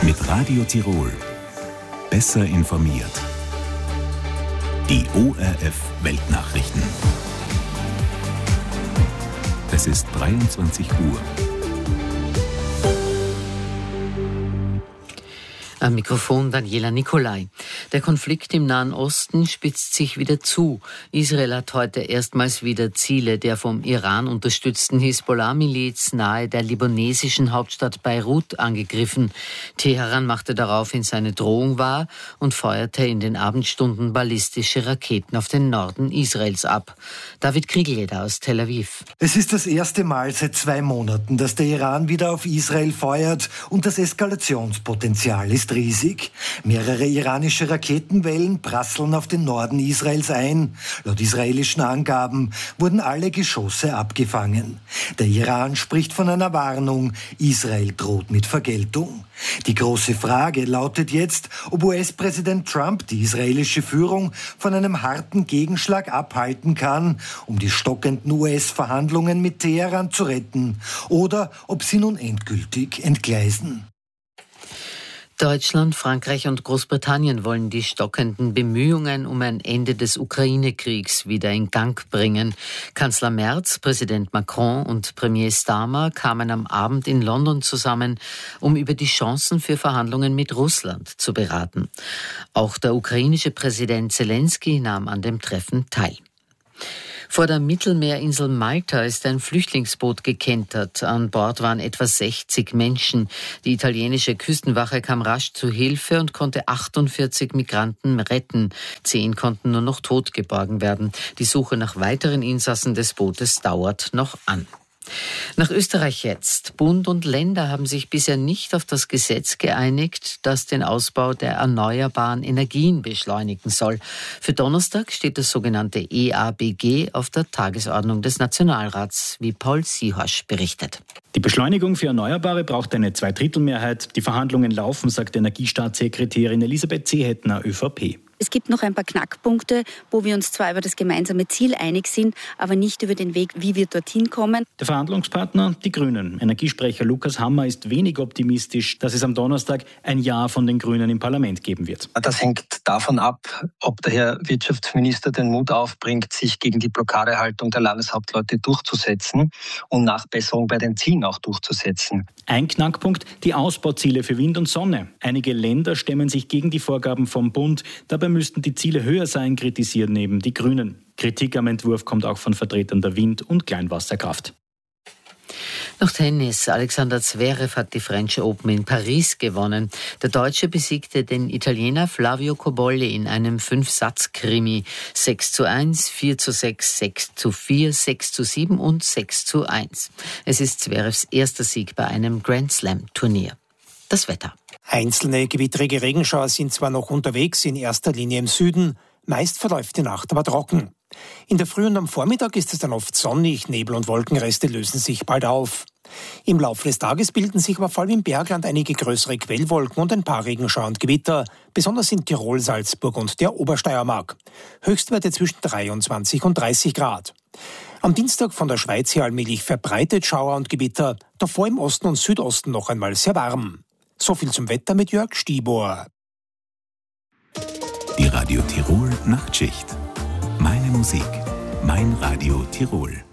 Mit Radio Tirol. Besser informiert. Die ORF Weltnachrichten. Es ist 23 Uhr. Am Mikrofon Daniela Nicolai. Der Konflikt im Nahen Osten spitzt sich wieder zu. Israel hat heute erstmals wieder Ziele der vom Iran unterstützten Hisbollah-Miliz nahe der libanesischen Hauptstadt Beirut angegriffen. Teheran machte daraufhin seine Drohung wahr und feuerte in den Abendstunden ballistische Raketen auf den Norden Israels ab. David Kriegelleder aus Tel Aviv. Es ist das erste Mal seit 2 Monaten, dass der Iran wieder auf Israel feuert und das Eskalationspotenzial ist riesig. Mehrere iranische Raketenwellen prasseln auf den Norden Israels ein. Laut israelischen Angaben wurden alle Geschosse abgefangen. Der Iran spricht von einer Warnung. Israel droht mit Vergeltung. Die große Frage lautet jetzt, ob US-Präsident Trump die israelische Führung von einem harten Gegenschlag abhalten kann, um die stockenden US-Verhandlungen mit Teheran zu retten, oder ob sie nun endgültig entgleisen. Deutschland, Frankreich und Großbritannien wollen die stockenden Bemühungen um ein Ende des Ukraine-Kriegs wieder in Gang bringen. Kanzler Merz, Präsident Macron und Premier Starmer kamen am Abend in London zusammen, um über die Chancen für Verhandlungen mit Russland zu beraten. Auch der ukrainische Präsident Zelensky nahm an dem Treffen teil. Vor der Mittelmeerinsel Malta ist ein Flüchtlingsboot gekentert. An Bord waren etwa 60 Menschen. Die italienische Küstenwache kam rasch zu Hilfe und konnte 48 Migranten retten. 10 konnten nur noch tot geborgen werden. Die Suche nach weiteren Insassen des Bootes dauert noch an. Nach Österreich jetzt. Bund und Länder haben sich bisher nicht auf das Gesetz geeinigt, das den Ausbau der erneuerbaren Energien beschleunigen soll. Für Donnerstag steht das sogenannte EABG auf der Tagesordnung des Nationalrats, wie Paul Siehasch berichtet. Die Beschleunigung für Erneuerbare braucht eine Zweidrittelmehrheit. Die Verhandlungen laufen, sagt Energiestaatssekretärin Elisabeth Seehettner, ÖVP. Es gibt noch ein paar Knackpunkte, wo wir uns zwar über das gemeinsame Ziel einig sind, aber nicht über den Weg, wie wir dorthin kommen. Der Verhandlungspartner, die Grünen. Energiesprecher Lukas Hammer ist wenig optimistisch, dass es am Donnerstag ein Ja von den Grünen im Parlament geben wird. Das hängt davon ab, ob der Herr Wirtschaftsminister den Mut aufbringt, sich gegen die Blockadehaltung der Landeshauptleute durchzusetzen und Nachbesserung bei den Zielen auch durchzusetzen. Ein Knackpunkt, die Ausbauziele für Wind und Sonne. Einige Länder stemmen sich gegen die Vorgaben vom Bund. Dabei müssten die Ziele höher sein, kritisieren neben die Grünen. Kritik am Entwurf kommt auch von Vertretern der Wind- und Kleinwasserkraft. Noch Tennis. Alexander Zverev hat die French Open in Paris gewonnen. Der Deutsche besiegte den Italiener Flavio Cobolli in einem 5-Satz-Krimi. 6:1, 4:6, 6:4, 6:7 und 6:1. Es ist Zverevs erster Sieg bei einem Grand-Slam-Turnier. Das Wetter. Einzelne gewittrige Regenschauer sind zwar noch unterwegs, in erster Linie im Süden. Meist verläuft die Nacht aber trocken. In der Früh und am Vormittag ist es dann oft sonnig, Nebel und Wolkenreste lösen sich bald auf. Im Laufe des Tages bilden sich aber vor allem im Bergland einige größere Quellwolken und ein paar Regenschauer und Gewitter, besonders in Tirol, Salzburg und der Obersteiermark. Höchstwerte zwischen 23 und 30 Grad. Am Dienstag von der Schweiz her allmählich verbreitet Schauer und Gewitter, davor im Osten und Südosten noch einmal sehr warm. So viel zum Wetter mit Jörg Stiebor. Die Radio Tirol Nachtschicht. Meine Musik, mein Radio Tirol.